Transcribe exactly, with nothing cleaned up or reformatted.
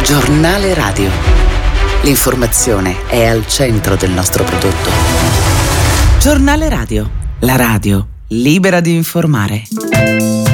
Giornale Radio. L'informazione è al centro del nostro prodotto. Giornale Radio. La radio libera di informare.